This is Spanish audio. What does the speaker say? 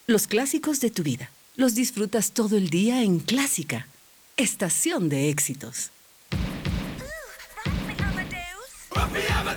Los clásicos de tu vida. Los disfrutas todo el día en Clásica. Estación de éxitos. Ruffy Amadeus.